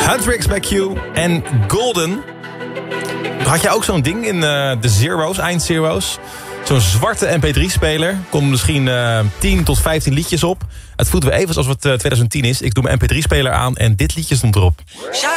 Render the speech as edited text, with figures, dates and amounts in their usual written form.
Huntrix bij Q en Golden. Had jij ook zo'n ding in de Zero's, eindzero's? Zo'n zwarte mp3-speler. Komt misschien 10 tot 15 liedjes op. Het voelt weer even alsof het 2010 is. Ik doe mijn mp3-speler aan en dit liedje stond erop.